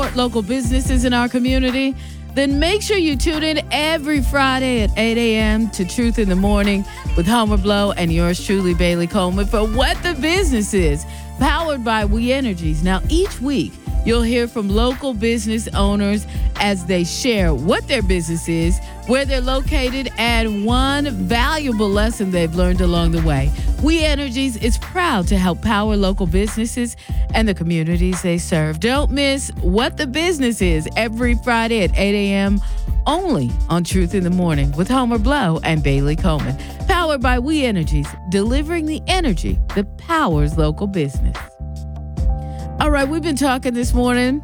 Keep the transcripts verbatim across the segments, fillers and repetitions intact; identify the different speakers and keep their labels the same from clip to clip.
Speaker 1: support local businesses in our community? Then make sure you tune in every Friday at eight a.m. to Truth in the Morning with Homer Blow and yours truly, Bailey Coleman, for What the Business Is, powered by We Energies. Now, each week, you'll hear from local business owners as they share what their business is, where they're located, and one valuable lesson they've learned along the way. We Energies is proud to help power local businesses and the communities they serve. Don't miss What the Business Is every Friday at eight a.m. only on Truth in the Morning with Homer Blow and Bailey Coleman. Powered by We Energies, delivering the energy that powers local business. All right, we've been talking this morning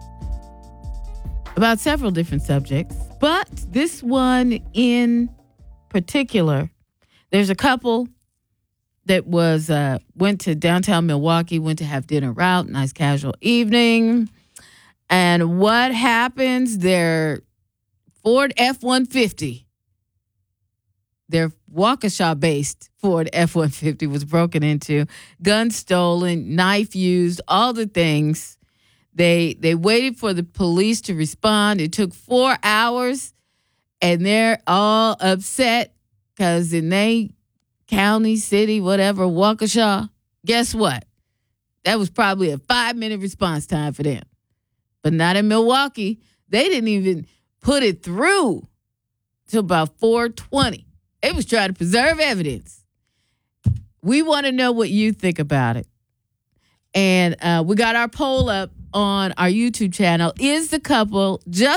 Speaker 1: about several different subjects, but this one in particular, there's a couple that was uh, went to downtown Milwaukee, went to have dinner out, nice casual evening. And what happens? Their Ford F one fifty, their Waukesha-based Ford F one fifty was broken into, gun stolen, knife used, all the things. They they waited for the police to respond. It took four hours, and they're all upset because in they county, city, whatever, Waukesha, guess what? That was probably a five-minute response time for them. But not in Milwaukee. They didn't even put it through till about four twenty. They was trying to preserve evidence. We want to know what you think about it. And uh, we got our poll up on our YouTube channel. Is the couple just